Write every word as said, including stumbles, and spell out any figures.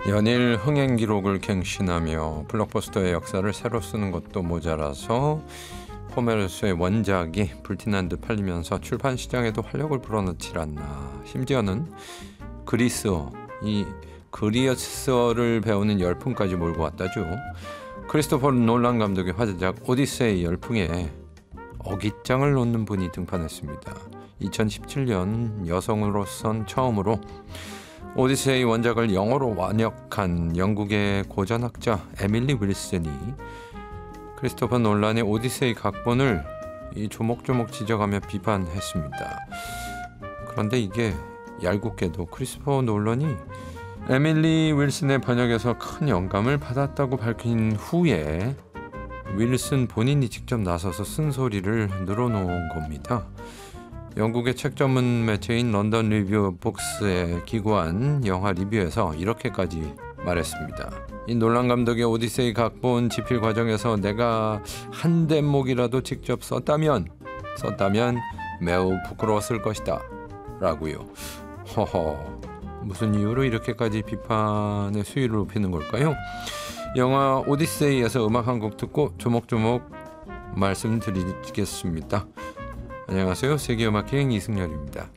연일 흥행 기록을 갱신하며 블록버스터의 역사를 새로 쓰는 것도 모자라서 호메로스의 원작이 불티난 듯 팔리면서 출판 시장에도 활력을 불어넣질 않나. 심지어는 그리스어, 이 그리스어를 배우는 열풍까지 몰고 왔다죠. 크리스토퍼 놀란 감독의 화제작 오디세이 열풍에 어깃장을 놓는 분이 등판했습니다. 이천십칠 년 여성으로선 처음으로 오디세이 원작을 영어로 완역한 영국의 고전학자 에밀리 윌슨이 크리스토퍼 놀란의 오디세이 각본을 이 조목조목 지적하며 비판했습니다. 그런데 이게 얄궂게도 크리스토퍼 놀란이 에밀리 윌슨의 번역에서 큰 영감을 받았다고 밝힌 후에 윌슨 본인이 직접 나서서 쓴소리를 늘어놓은 겁니다. 영국의 책 전문 매체인 런던 리뷰 북스에 기고한 영화 리뷰에서 이렇게까지 말했습니다. 이 놀란 감독의 오디세이 각본 집필 과정에서 내가 한 대목이라도 직접 썼다면 썼다면 매우 부끄러웠을 것이다 라고요. 허허, 무슨 이유로 이렇게까지 비판의 수위를 높이는 걸까요? 영화 오디세이에서 음악 한 곡 듣고 조목조목 말씀드리겠습니다. 안녕하세요. 세계음악여행 이승열입니다.